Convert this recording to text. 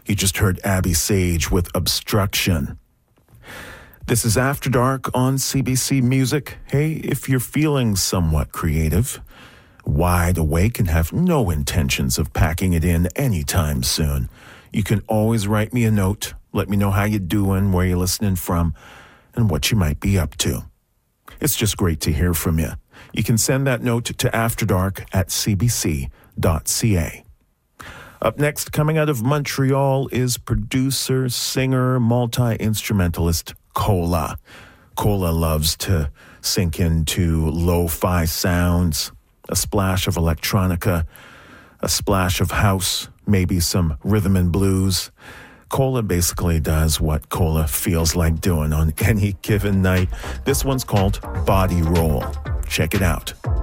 You just heard Abby Sage with Obstruction. This is After Dark on CBC Music. Hey, if you're feeling somewhat creative, wide awake, and have no intentions of packing it in anytime soon, you can always write me a note. Let me know how you're doing, where you're listening from, and what you might be up to. It's just great to hear from you. You can send that note to afterdark@cbc.ca. Up next, coming out of Montreal, is producer, singer, multi-instrumentalist Cola. Cola loves to sink into lo-fi sounds, a splash of electronica, a splash of house, maybe some rhythm and blues. Cola basically does what Cola feels like doing on any given night. This one's called Body Roll. Check it out.